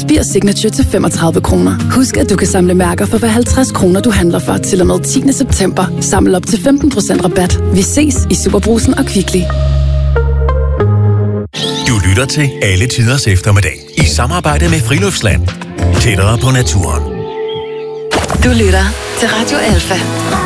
Beer Signature til 35 kroner. Husk, at du kan samle mærker for hver 50 kroner, du handler for til og med 10. september. Samle op til 15% rabat. Vi ses i Superbrugsen og Kvickly. Du lytter til Alle Tiders Eftermiddag i samarbejde med Friluftsland. Tættere på naturen. Du lytter til Radio Alfa.